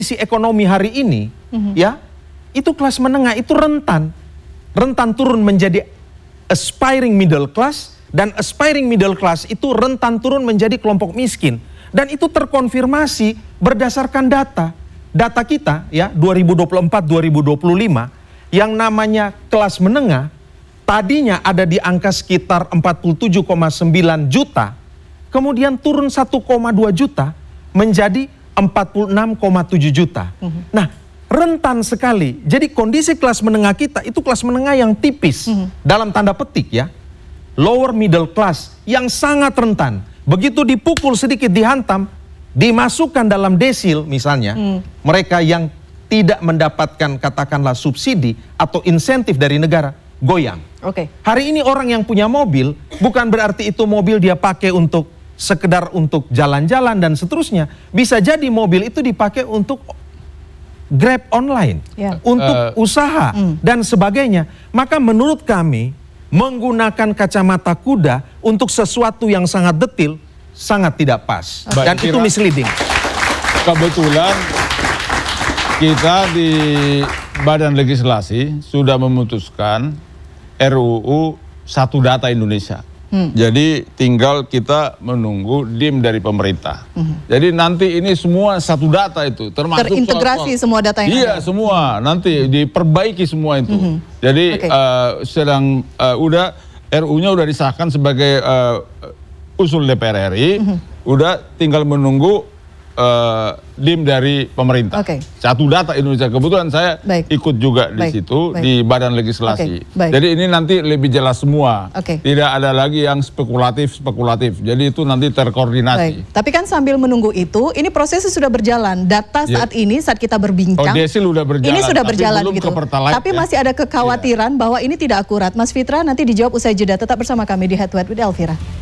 kondisi ekonomi hari ini, ya, itu kelas menengah itu rentan turun menjadi aspiring middle class, dan aspiring middle class itu rentan turun menjadi kelompok miskin. Dan itu terkonfirmasi berdasarkan data kita, ya, 2024-2025, yang namanya kelas menengah tadinya ada di angka sekitar 47,9 juta, kemudian turun 1,2 juta menjadi 46,7 juta. Nah, rentan sekali. Jadi kondisi kelas menengah kita itu kelas menengah yang tipis, dalam tanda petik, ya, lower middle class yang sangat rentan. Begitu dipukul sedikit, dihantam, dimasukkan dalam desil misalnya, mereka yang tidak mendapatkan katakanlah subsidi atau insentif dari negara, goyang. Hari ini orang yang punya mobil, bukan berarti itu mobil dia pakai untuk sekedar untuk jalan-jalan dan seterusnya. Bisa jadi mobil itu dipakai untuk Grab online, untuk usaha dan sebagainya. Maka menurut kami, menggunakan kacamata kuda untuk sesuatu yang sangat detil sangat tidak pas. Dan itu misleading. Kebetulan kita di Badan Legislasi sudah memutuskan RUU Satu Data Indonesia. Jadi tinggal kita menunggu DIM dari pemerintah. Jadi nanti ini semua satu data itu, termasuk terintegrasi semua data yang ada. Iya, semua nanti diperbaiki semua itu. Jadi udah RU-nya udah disahkan sebagai usul DPR RI, udah tinggal menunggu DIM dari pemerintah. Satu Data Indonesia. Kebetulan saya ikut juga di situ di Badan Legislasi. Jadi ini nanti lebih jelas semua. Tidak ada lagi yang spekulatif. Jadi itu nanti terkoordinasi. Tapi kan sambil menunggu itu, ini prosesnya sudah berjalan. Data saat ini saat kita berbincang, desil udah berjalan. Ini sudah berjalan gitu. Tapi masih ada kekhawatiran bahwa ini tidak akurat. Mas Fitra nanti dijawab usai jeda. Tetap bersama kami di Head to Head with Elvira.